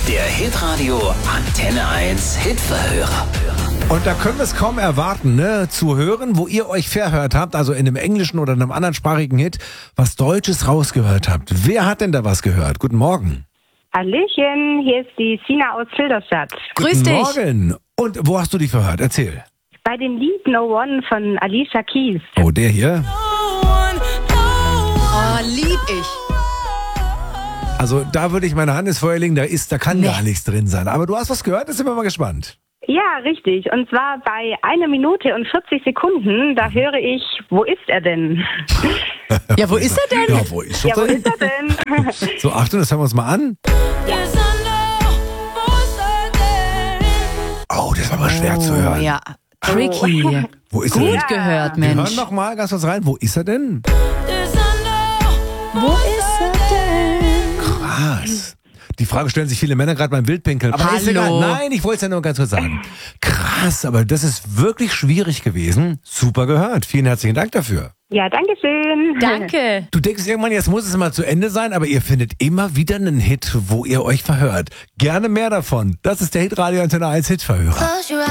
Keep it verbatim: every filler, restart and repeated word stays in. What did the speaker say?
Der Hitradio Antenne eins Hitverhörer. Und da können wir es kaum erwarten, ne, zu hören, wo ihr euch verhört habt, also in einem englischen oder einem anderssprachigen Hit, was Deutsches rausgehört habt. Wer hat denn da was gehört? Guten Morgen. Hallöchen, hier ist die Sina aus Filderstadt. Grüß Guten dich. Morgen. Und wo hast du dich verhört? Erzähl. Bei dem Lied No One von Alicia Keys. Oh, der hier? Oh, lieb ich. Also da würde ich meine Hand ins Feuer legen, da ist, da kann Nee. gar nichts drin sein. Aber du hast was gehört, da sind wir mal gespannt. Ja, richtig. Und zwar bei einer Minute und vierzig Sekunden, da höre ich, wo ist er denn? Ja, wo ist er denn? Ja, wo ist er Ja, wo denn? ist er denn? So, Achtung, das hören wir uns mal an. Oh, das war aber schwer zu hören. Ja, tricky. Wo ist er Gut denn? gehört, Wir hören Mensch. noch mal ganz kurz rein. Wo ist er denn? Wo ist er denn? Krass. Die Frage stellen sich viele Männer gerade beim Wildpinkeln. Aber ist Hallo. egal. Nein, ich wollte es ja nur ganz kurz sagen. Krass, aber das ist wirklich schwierig gewesen. Super gehört. Vielen herzlichen Dank dafür. Ja, danke schön. Danke. Du denkst irgendwann, jetzt muss es mal zu Ende sein, aber ihr findet immer wieder einen Hit, wo ihr euch verhört. Gerne mehr davon. Das ist der Hitradio Antenne eins Hitverhörer.